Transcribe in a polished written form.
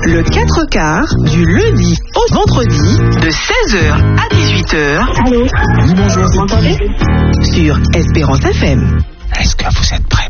Le 4 quarts du lundi au vendredi de 16h à 18h. Allô? Oui, bonjour. Vous m'entendez? Sur Espérance FM. Est-ce que vous êtes prêts?